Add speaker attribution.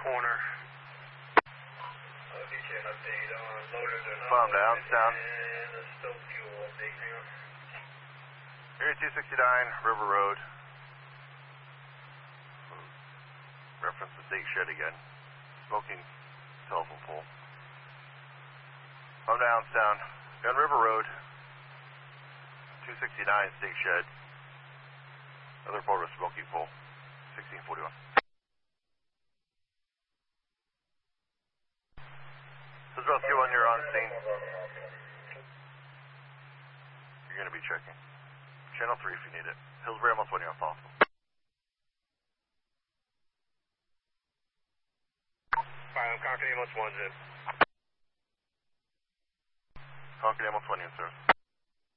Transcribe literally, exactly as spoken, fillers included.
Speaker 1: corner.
Speaker 2: I'll get you an update on loaders or not.
Speaker 3: Bomb down, down.
Speaker 2: And a stove fuel update now.
Speaker 3: Area two sixty-nine, River Road. Reference the state shed again. Smoking telephone pole. Bomb down, down. Gun River Road. two sixty-nine, state shed. Another report of smoking pole. sixteen forty-one. This is Rescue one, you're on scene. You're going to be checking. Channel three if you need it. Hillsbury almost when you're on possible.
Speaker 1: Fire, I'm Concord almost one, zip.
Speaker 3: Concord almost one, in, sir.